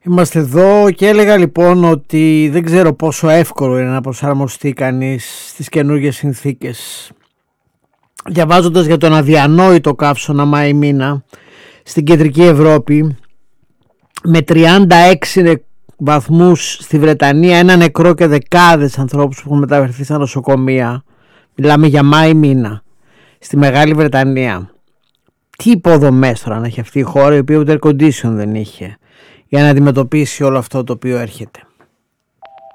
Είμαστε εδώ και έλεγα λοιπόν ότι δεν ξέρω πόσο εύκολο είναι να προσαρμοστεί κανείς στις καινούργιες συνθήκες. Διαβάζοντας για τον αδιανόητο καύσωνα Μάη μήνα στην κεντρική Ευρώπη με 36 βαθμούς στη Βρετανία, ένα νεκρό και δεκάδες ανθρώπους που έχουν μεταφερθεί στα νοσοκομεία. Μιλάμε για Μάη μήνα στη Μεγάλη Βρετανία. Τι υποδομές τώρα να έχει αυτή η χώρα, η οποία ούτε air condition δεν είχε, για να αντιμετωπίσει όλο αυτό το οποίο έρχεται.